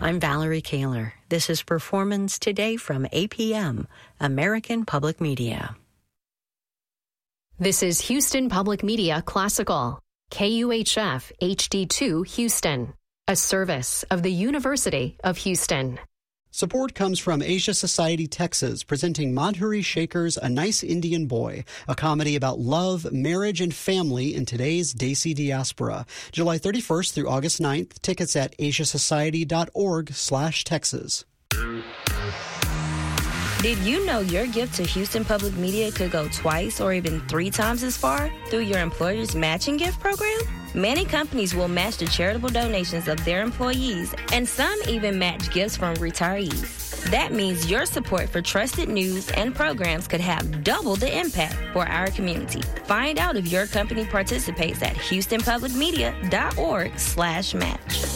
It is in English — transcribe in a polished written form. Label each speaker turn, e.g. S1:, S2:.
S1: I'm Valerie Kaler. This is Performance Today from APM, American Public Media.
S2: This is Houston Public Media Classical, KUHF HD2 Houston, a service of the University of Houston.
S3: Support comes from Asia Society Texas, presenting Madhuri Shekhar's A Nice Indian Boy, a comedy about love, marriage, and family in today's Desi diaspora. July 31st through August 9th. Tickets at asiasociety.org/Texas.
S4: Did you know your gift to Houston Public Media could go twice or even 3 times as far through your employer's matching gift program? Many companies will match the charitable donations of their employees, and some even match gifts from retirees. That means your support for trusted news and programs could have double the impact for our community. Find out if your company participates at HoustonPublicMedia.org/match.